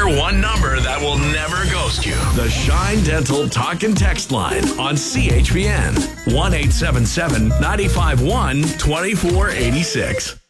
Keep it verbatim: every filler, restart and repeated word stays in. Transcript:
hear one number that will never ghost you. The Shine Dental Talk and Text line on C H P N. one eight seven seven, nine five one, two four eight six.